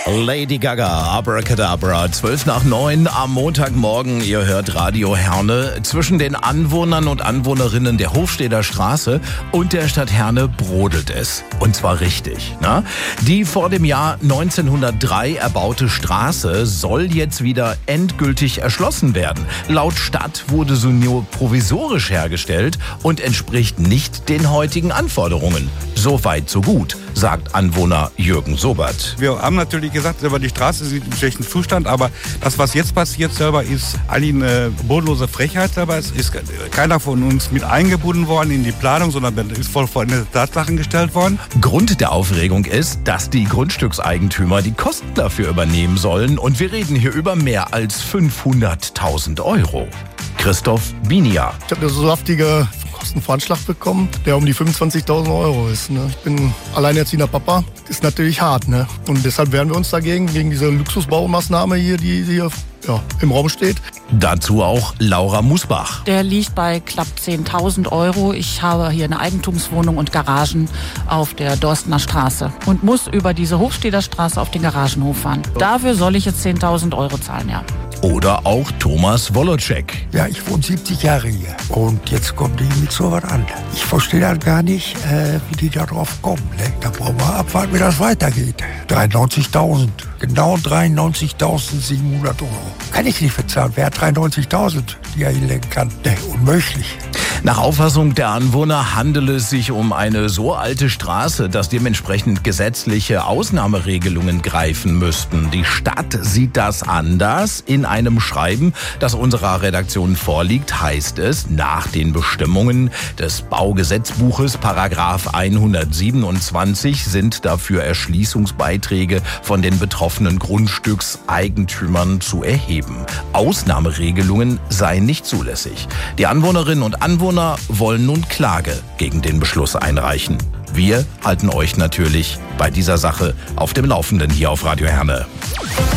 Lady Gaga, Abracadabra, 8:55 am Montagmorgen. Ihr hört Radio Herne. Zwischen den Anwohnern und Anwohnerinnen der Hofsteder Straße und der Stadt Herne brodelt es. Und zwar richtig. Ne? Die vor dem Jahr 1903 erbaute Straße soll jetzt wieder endgültig erschlossen werden. Laut Stadt wurde sie nur provisorisch hergestellt und entspricht nicht den heutigen Anforderungen. So weit, so gut, sagt Anwohner Jürgen Sobert. Wir haben natürlich gesagt, die Straße ist in schlechten Zustand, aber das, was jetzt passiert, selber ist eigentlich eine bodenlose Frechheit. Selber. Es ist keiner von uns mit eingebunden worden in die Planung, sondern ist voll vor eine Tatsachen gestellt worden. Grund der Aufregung ist, dass die Grundstückseigentümer die Kosten dafür übernehmen sollen und wir reden hier über mehr als 500.000 Euro. Christoph Binia. Ich habe eine so saftige Kostenvoranschlag bekommen, der um die 25.000 Euro ist. Ne? Ich bin alleinerziehender Papa, ist natürlich hart. Ne? Und deshalb wehren wir uns dagegen, gegen diese Luxusbaumaßnahme hier, die hier im Raum steht. Dazu auch Laura Musbach. Der liegt bei knapp 10.000 Euro. Ich habe hier eine Eigentumswohnung und Garagen auf der Dorstener Straße und muss über diese Hofsteder Straße auf den Garagenhof fahren. Dafür soll ich jetzt 10.000 Euro zahlen, ja. Oder auch Thomas Wolocek. Ja, ich wohne 70 Jahre hier und jetzt kommen die mit so was an. Ich verstehe dann gar nicht, wie die da drauf kommen. Ne? Da brauchen wir abwarten, wie das weitergeht. 93.000, genau 93.700 Euro. Kann ich nicht bezahlen. Wer hat 93.000, die er hinlegen kann? Ne, unmöglich. Nach Auffassung der Anwohner handelt es sich um eine so alte Straße, dass dementsprechend gesetzliche Ausnahmeregelungen greifen müssten. Die Stadt sieht das anders. In einem Schreiben, das unserer Redaktion vorliegt, heißt es, nach den Bestimmungen des Baugesetzbuches Paragraph 127 sind dafür Erschließungsbeiträge von den betroffenen Grundstückseigentümern zu erheben. Ausnahmeregelungen seien nicht zulässig. Die Anwohnerinnen und Anwohner wollen nun Klage gegen den Beschluss einreichen. Wir halten euch natürlich bei dieser Sache auf dem Laufenden hier auf Radio Herne.